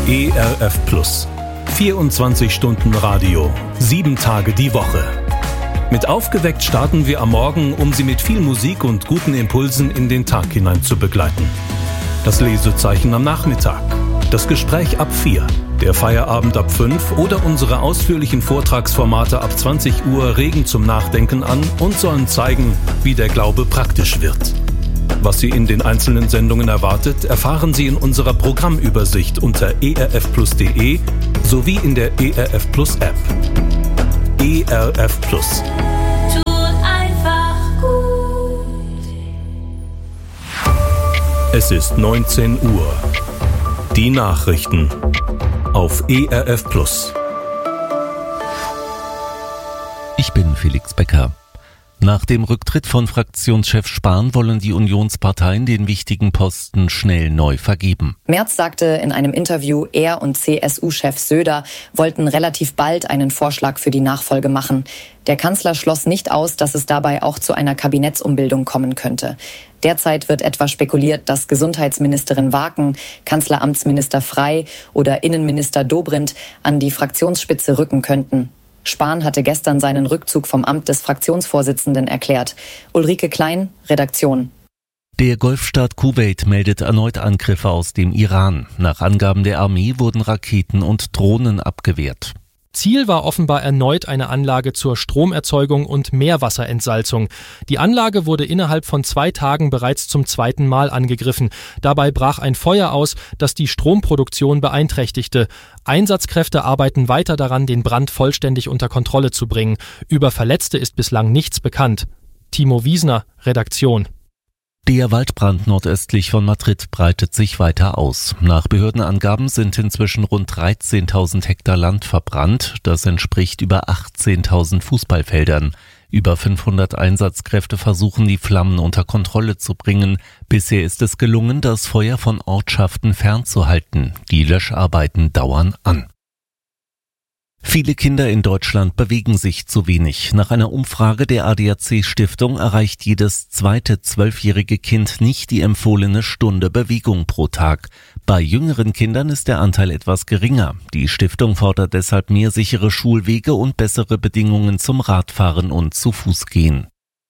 ERF Plus. 24 Stunden Radio, 7 Tage die Woche. Mit Aufgeweckt starten wir am Morgen, um Sie mit viel Musik und guten Impulsen in den Tag hinein zu begleiten. Das Lesezeichen am Nachmittag, das Gespräch ab 4, der Feierabend ab 5 oder unsere ausführlichen Vortragsformate ab 20 Uhr regen zum Nachdenken an und sollen zeigen, wie der Glaube praktisch wird. Was Sie in den einzelnen Sendungen erwartet, erfahren Sie in unserer Programmübersicht unter erfplus.de sowie in der ERF Plus App. ERF Plus. Tut einfach gut. Es ist 19 Uhr. Die Nachrichten auf ERF Plus. Ich bin Felix Becker. Nach dem Rücktritt von Fraktionschef Spahn wollen die Unionsparteien den wichtigen Posten schnell neu vergeben. Merz sagte in einem Interview, er und CSU-Chef Söder wollten relativ bald einen Vorschlag für die Nachfolge machen. Der Kanzler schloss nicht aus, dass es dabei auch zu einer Kabinettsumbildung kommen könnte. Derzeit wird etwa spekuliert, dass Gesundheitsministerin Waken, Kanzleramtsminister Frey oder Innenminister Dobrindt an die Fraktionsspitze rücken könnten. Spahn hatte gestern seinen Rückzug vom Amt des Fraktionsvorsitzenden erklärt. Ulrike Klein, Redaktion. Der Golfstaat Kuwait meldet erneut Angriffe aus dem Iran. Nach Angaben der Armee wurden Raketen und Drohnen abgewehrt. Ziel war offenbar erneut eine Anlage zur Stromerzeugung und Meerwasserentsalzung. Die Anlage wurde innerhalb von 2 Tagen bereits zum 2. Mal angegriffen. Dabei brach ein Feuer aus, das die Stromproduktion beeinträchtigte. Einsatzkräfte arbeiten weiter daran, den Brand vollständig unter Kontrolle zu bringen. Über Verletzte ist bislang nichts bekannt. Timo Wiesner, Redaktion. Der Waldbrand nordöstlich von Madrid breitet sich weiter aus. Nach Behördenangaben sind inzwischen rund 13.000 Hektar Land verbrannt. Das entspricht über 18.000 Fußballfeldern. Über 500 Einsatzkräfte versuchen, die Flammen unter Kontrolle zu bringen. Bisher ist es gelungen, das Feuer von Ortschaften fernzuhalten. Die Löscharbeiten dauern an. Viele Kinder in Deutschland bewegen sich zu wenig. Nach einer Umfrage der ADAC-Stiftung erreicht jedes zweite 12-jährige Kind nicht die empfohlene Stunde Bewegung pro Tag. Bei jüngeren Kindern ist der Anteil etwas geringer. Die Stiftung fordert deshalb mehr sichere Schulwege und bessere Bedingungen zum Radfahren und zu Fuß gehen.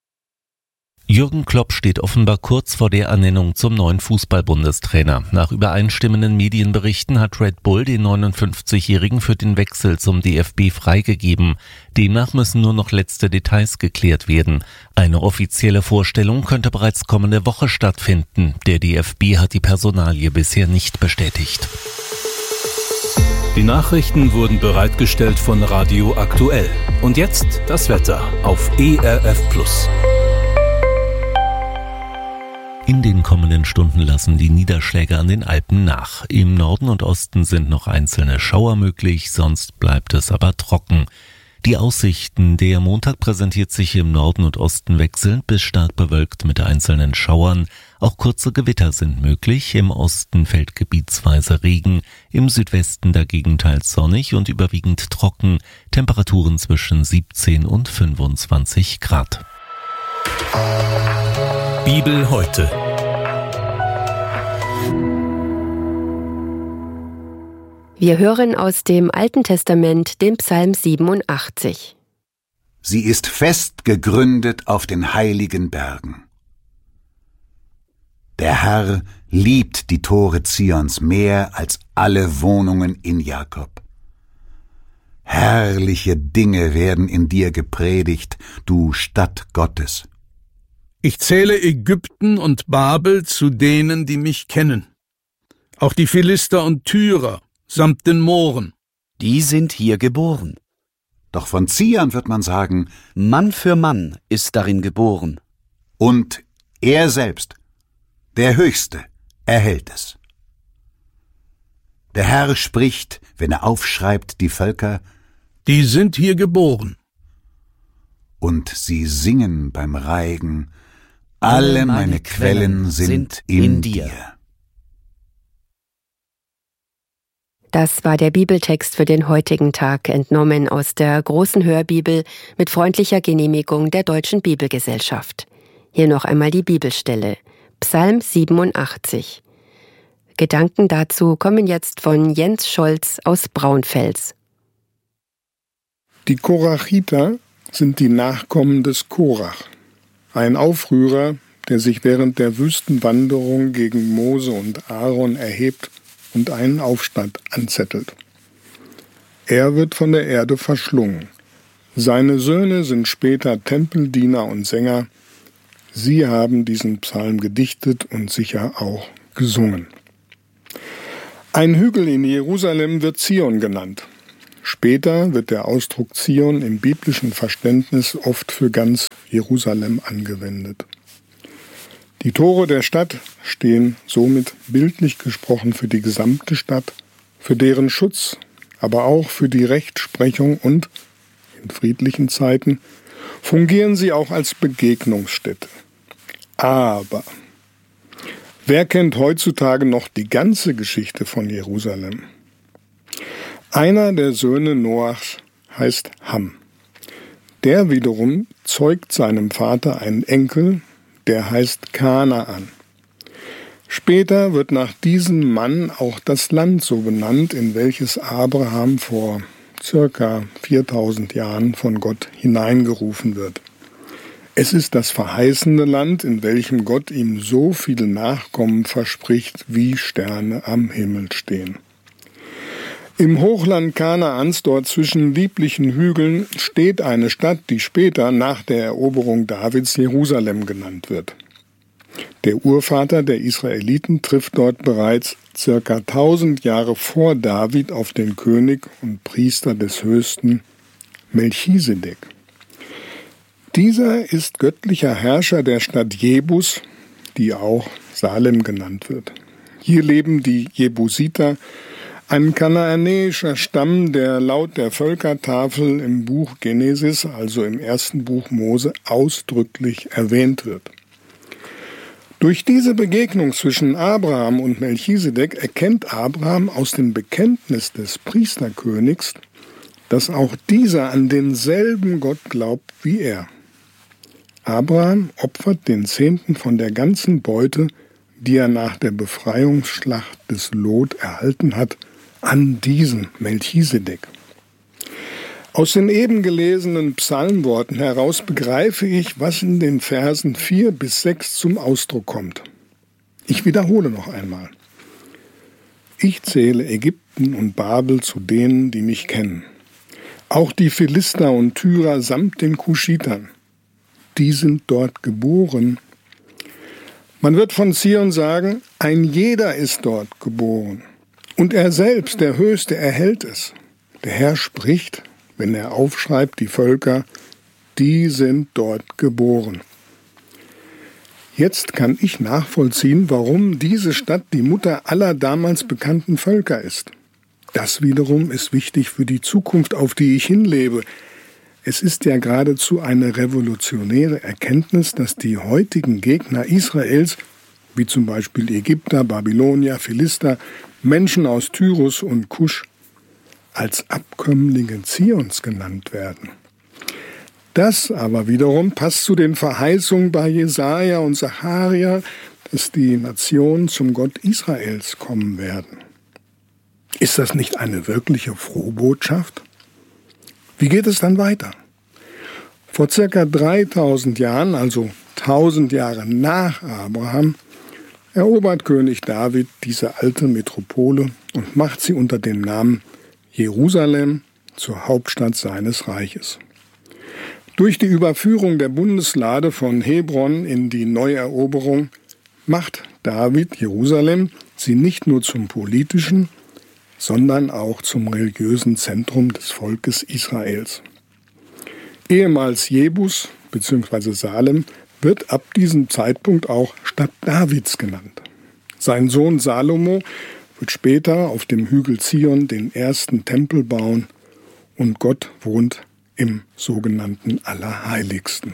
Jürgen Klopp steht offenbar kurz vor der Ernennung zum neuen Fußball-Bundestrainer. Nach übereinstimmenden Medienberichten hat Red Bull den 59-Jährigen für den Wechsel zum DFB freigegeben. Demnach müssen nur noch letzte Details geklärt werden. Eine offizielle Vorstellung könnte bereits kommende Woche stattfinden. Der DFB hat die Personalie bisher nicht bestätigt. Die Nachrichten wurden bereitgestellt von Radio Aktuell. Und jetzt das Wetter auf ERF Plus. In den kommenden Stunden lassen die Niederschläge an den Alpen nach. Im Norden und Osten sind noch einzelne Schauer möglich, sonst bleibt es aber trocken. Die Aussichten: Der Montag präsentiert sich im Norden und Osten wechselnd bis stark bewölkt mit einzelnen Schauern. Auch kurze Gewitter sind möglich. Im Osten fällt gebietsweise Regen, im Südwesten dagegen teils sonnig und überwiegend trocken. Temperaturen zwischen 17 und 25 Grad. Bibel heute. Wir hören aus dem Alten Testament den Psalm 87. Sie ist fest gegründet auf den heiligen Bergen. Der Herr liebt die Tore Zions mehr als alle Wohnungen in Jakob. Herrliche Dinge werden in dir gepredigt, du Stadt Gottes. Ich zähle Ägypten und Babel zu denen, die mich kennen. Auch die Philister und Tyrer samt den Mohren. Die sind hier geboren. Doch von Zion wird man sagen, Mann für Mann ist darin geboren. Und er selbst, der Höchste, erhält es. Der Herr spricht, wenn er aufschreibt, die Völker, die sind hier geboren. Und sie singen beim Reigen, alle meine Quellen sind in dir. Das war der Bibeltext für den heutigen Tag, entnommen aus der großen Hörbibel mit freundlicher Genehmigung der Deutschen Bibelgesellschaft. Hier noch einmal die Bibelstelle. Psalm 87. Gedanken dazu kommen jetzt von Jens Scholz aus Braunfels. Die Korachiter sind die Nachkommen des Korach, ein Aufrührer, der sich während der Wüstenwanderung gegen Mose und Aaron erhebt und einen Aufstand anzettelt. Er wird von der Erde verschlungen. Seine Söhne sind später Tempeldiener und Sänger. Sie haben diesen Psalm gedichtet und sicher auch gesungen. Ein Hügel in Jerusalem wird Zion genannt. Später wird der Ausdruck Zion im biblischen Verständnis oft für ganz Jerusalem angewendet. Die Tore der Stadt stehen somit bildlich gesprochen für die gesamte Stadt, für deren Schutz, aber auch für die Rechtsprechung und, in friedlichen Zeiten, fungieren sie auch als Begegnungsstätte. Aber wer kennt heutzutage noch die ganze Geschichte von Jerusalem? Einer der Söhne Noachs heißt Ham. Der wiederum zeugt seinem Vater einen Enkel, der heißt Kanaan. Später wird nach diesem Mann auch das Land so benannt, in welches Abraham vor circa 4000 Jahren von Gott hineingerufen wird. Es ist das verheißene Land, in welchem Gott ihm so viele Nachkommen verspricht, wie Sterne am Himmel stehen. Im Hochland Kanaans, dort zwischen lieblichen Hügeln, steht eine Stadt, die später nach der Eroberung Davids Jerusalem genannt wird. Der Urvater der Israeliten trifft dort bereits circa 1000 Jahre vor David auf den König und Priester des Höchsten, Melchisedek. Dieser ist göttlicher Herrscher der Stadt Jebus, die auch Salem genannt wird. Hier leben die Jebusiter, ein kanaanäischer Stamm, der laut der Völkertafel im Buch Genesis, also im ersten Buch Mose, ausdrücklich erwähnt wird. Durch diese Begegnung zwischen Abraham und Melchisedek erkennt Abraham aus dem Bekenntnis des Priesterkönigs, dass auch dieser an denselben Gott glaubt wie er. Abraham opfert den Zehnten von der ganzen Beute, die er nach der Befreiungsschlacht des Lot erhalten hat, an diesen Melchisedek. Aus den eben gelesenen Psalmworten heraus begreife ich, was in den Versen 4 bis 6 zum Ausdruck kommt. Ich wiederhole noch einmal. Ich zähle Ägypten und Babel zu denen, die mich kennen. Auch die Philister und Tyrer samt den Kuschitern. Die sind dort geboren. Man wird von Zion sagen, ein jeder ist dort geboren. Und er selbst, der Höchste, erhält es. Der Herr spricht, wenn er aufschreibt, die Völker, die sind dort geboren. Jetzt kann ich nachvollziehen, warum diese Stadt die Mutter aller damals bekannten Völker ist. Das wiederum ist wichtig für die Zukunft, auf die ich hinlebe. Es ist ja geradezu eine revolutionäre Erkenntnis, dass die heutigen Gegner Israels, wie zum Beispiel Ägypter, Babylonier, Philister, Menschen aus Tyrus und Kusch, als Abkömmlinge Zions genannt werden. Das aber wiederum passt zu den Verheißungen bei Jesaja und Sacharja, dass die Nationen zum Gott Israels kommen werden. Ist das nicht eine wirkliche Frohbotschaft? Wie geht es dann weiter? Vor ca. 3000 Jahren, also 1000 Jahre nach Abraham, erobert König David diese alte Metropole und macht sie unter dem Namen Jerusalem zur Hauptstadt seines Reiches. Durch die Überführung der Bundeslade von Hebron in die Neueroberung macht David Jerusalem sie nicht nur zum politischen, sondern auch zum religiösen Zentrum des Volkes Israels. Ehemals Jebus bzw. Salem wird ab diesem Zeitpunkt auch Stadt Davids genannt. Sein Sohn Salomo wird später auf dem Hügel Zion den ersten Tempel bauen und Gott wohnt im sogenannten Allerheiligsten.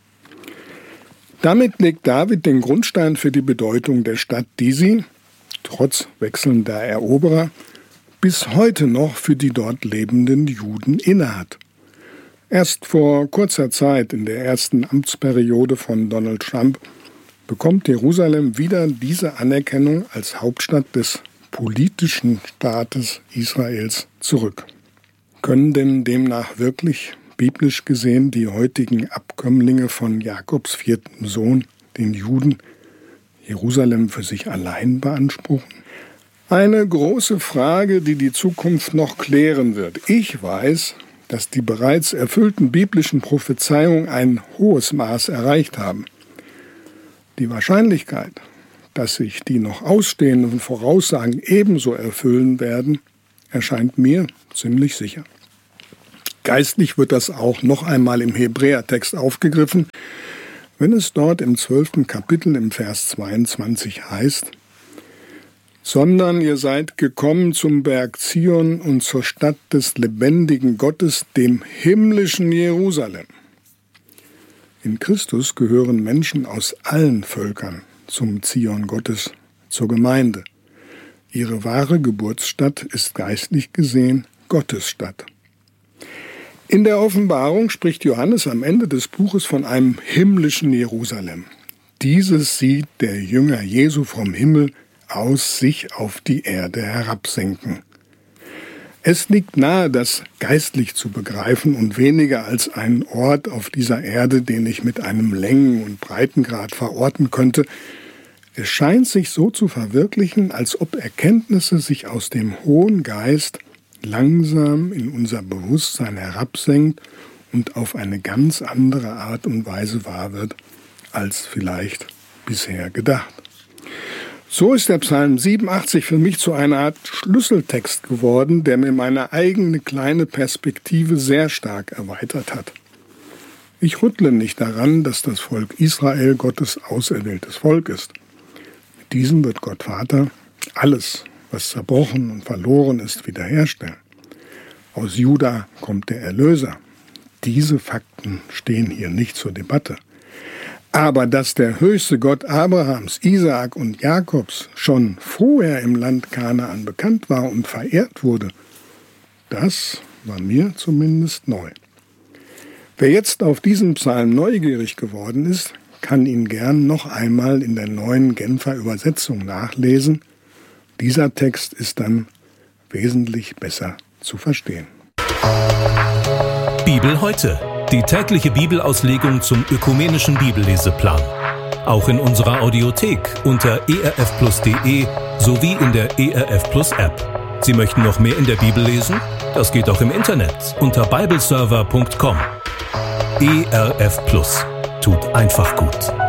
Damit legt David den Grundstein für die Bedeutung der Stadt, die sie, trotz wechselnder Eroberer, bis heute noch für die dort lebenden Juden innehat. Erst vor kurzer Zeit, in der ersten Amtsperiode von Donald Trump, bekommt Jerusalem wieder diese Anerkennung als Hauptstadt des politischen Staates Israels zurück. Können denn demnach wirklich, biblisch gesehen, die heutigen Abkömmlinge von Jakobs viertem Sohn, den Juden, Jerusalem für sich allein beanspruchen? Eine große Frage, die die Zukunft noch klären wird. Ich weiß, dass die bereits erfüllten biblischen Prophezeiungen ein hohes Maß erreicht haben. Die Wahrscheinlichkeit, dass sich die noch ausstehenden Voraussagen ebenso erfüllen werden, erscheint mir ziemlich sicher. Geistlich wird das auch noch einmal im Hebräertext aufgegriffen, wenn es dort im 12. Kapitel im Vers 22 heißt: Sondern ihr seid gekommen zum Berg Zion und zur Stadt des lebendigen Gottes, dem himmlischen Jerusalem. In Christus gehören Menschen aus allen Völkern zum Zion Gottes, zur Gemeinde. Ihre wahre Geburtsstadt ist geistlich gesehen Gottes Stadt. In der Offenbarung spricht Johannes am Ende des Buches von einem himmlischen Jerusalem. Dieses sieht der Jünger Jesu vom Himmel aus sich auf die Erde herabsenken. Es liegt nahe, das geistlich zu begreifen und weniger als einen Ort auf dieser Erde, den ich mit einem Längen- und Breitengrad verorten könnte. Es scheint sich so zu verwirklichen, als ob Erkenntnisse sich aus dem hohen Geist langsam in unser Bewusstsein herabsenkt und auf eine ganz andere Art und Weise wahr wird, als vielleicht bisher gedacht. So ist der Psalm 87 für mich zu einer Art Schlüsseltext geworden, der mir meine eigene kleine Perspektive sehr stark erweitert hat. Ich rüttle nicht daran, dass das Volk Israel Gottes auserwähltes Volk ist. Mit diesem wird Gott Vater alles, was zerbrochen und verloren ist, wiederherstellen. Aus Juda kommt der Erlöser. Diese Fakten stehen hier nicht zur Debatte. Aber dass der höchste Gott Abrahams, Isaak und Jakobs schon vorher im Land Kanaan bekannt war und verehrt wurde, das war mir zumindest neu. Wer jetzt auf diesen Psalm neugierig geworden ist, kann ihn gern noch einmal in der neuen Genfer Übersetzung nachlesen. Dieser Text ist dann wesentlich besser zu verstehen. Bibel heute. Die tägliche Bibelauslegung zum ökumenischen Bibelleseplan. Auch in unserer Audiothek unter erfplus.de sowie in der ERF Plus App. Sie möchten noch mehr in der Bibel lesen? Das geht auch im Internet unter bibleserver.com. ERF Plus. Tut einfach gut.